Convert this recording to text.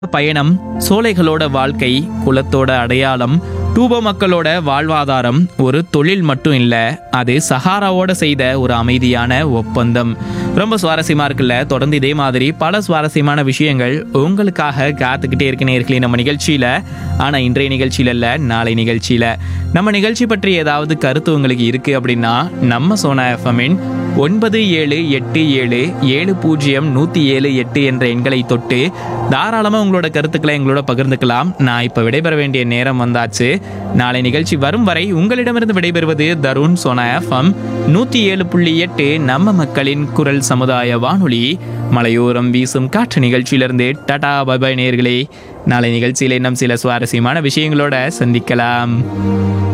பயணம், சோலைகளோட வாழ்க்கை, குலத்தோட அடையாளம், டூபோ மக்களோட வாழ்வாதாரம் ஒரு தொழில் மட்டும் இல்ல, அது சஹாராவோட செய்த ஒரு அமைதியான ஒப்பந்தம். ரொம்ப சுவாரஸ்யமா இருக்குல்ல. தொடர்ந்து இதே மாதிரி பல சுவாரஸ்யமான விஷயங்கள் உங்களுக்காக காத்துக்கிட்டே இருக்கு நேயர்களே நம்ம நிகழ்ச்சியில. ஆனா இன்றைய நிகழ்ச்சியில இல்ல, நாளை நிகழ்ச்சியில. நம்ம நிகழ்ச்சி பற்றி ஏதாவது கருத்து உங்களுக்கு இருக்கு அப்படின்னா நம்ம சோனா எஃப்எம்மின் 9787700178 என்ற எண்களை தொட்டு தாராளமா உங்களோட கருத்துக்களை எங்களோட பகிர்ந்துக்கலாம். நான் இப்ப விடைபெற வேண்டிய நேரம் வந்தாச்சு. நாளை நிகழ்ச்சி வரும் வரை உங்களிடமிருந்து விடைபெறுவது தருண். சோனா எஃப்எம் 107.8 நம்ம மக்களின் குரல் சமுதாய வானொலி. மலையோரம் வீசும் காற்று நிகழ்ச்சியிலிருந்து டாடா பை பை நேயர்களே. நாளை நிகழ்ச்சியில இன்னும் சில சுவாரஸ்யமான விஷயங்களோட சந்திக்கலாம்.